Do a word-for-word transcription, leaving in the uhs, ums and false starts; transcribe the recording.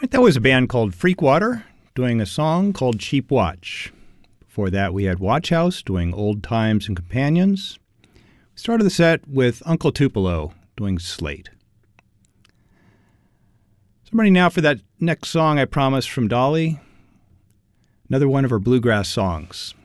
That was a band called Freakwater doing a song called Cheap Watch. Before that, we had Watch House doing Old Times and Companions. We started the set with Uncle Tupelo doing Slate. So I'm ready now for that next song I promised from Dolly. Another one of her bluegrass songs.